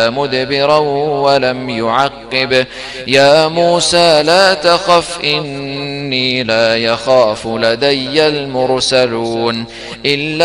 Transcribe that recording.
مدبرا ولم يعقب. يا موسى لا تخف إني لا يخاف لدي المرسلون إلا